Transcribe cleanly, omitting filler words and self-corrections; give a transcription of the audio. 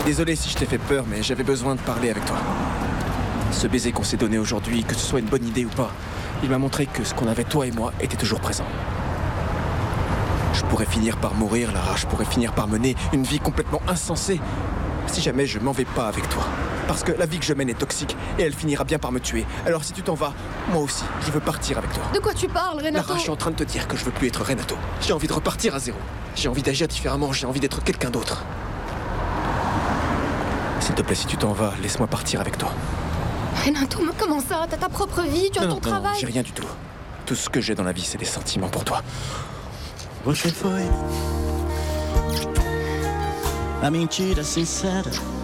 Désolé si je t'ai fait peur, mais j'avais besoin de parler avec toi. Ce baiser qu'on s'est donné aujourd'hui, que ce soit une bonne idée ou pas, il m'a montré que ce qu'on avait toi et moi était toujours présent. Je pourrais finir par mourir là, je pourrais finir par mener une vie complètement insensée si jamais je m'en vais pas avec toi. Parce que la vie que je mène est toxique et elle finira bien par me tuer. Alors si tu t'en vas, moi aussi, je veux partir avec toi. De quoi tu parles, Renato? Lara, je suis en train de te dire que je veux plus être Renato. J'ai envie de repartir à zéro. J'ai envie d'agir différemment, j'ai envie d'être quelqu'un d'autre. S'il te plaît, si tu t'en vas, laisse-moi partir avec toi. Renato, mais comment ça? T'as ta propre vie, tu as ton travail. Non, j'ai rien du tout. Tout ce que j'ai dans la vie, c'est des sentiments pour toi. Você foi a mentira sincera